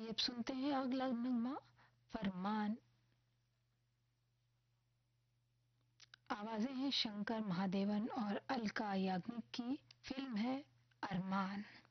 आइए अब सुनते हैं अगला नगमा, फरमान। आवाजें हैं शंकर महादेवन और अलका याग्निक की। फिल्म है अरमान।